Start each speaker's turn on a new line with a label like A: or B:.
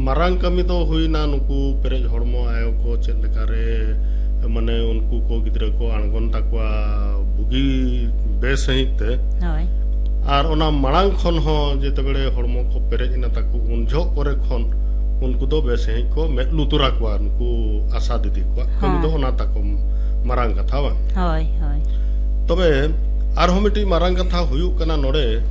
A: marang kami to huina nuku perej hormo ayo ko chet lekare mane unku ko gidra ko angon takwa bugi besahit te
B: hoi
A: ar ona marang khon ho jete bele hormo ko perej ina taku unjo kore khon unku do besahit ko me lutura kwa unku asa didi kwa kami do ona takum marang katha ba
B: hoi hoi
A: tobe ar homiti marang katha huyuk kana nore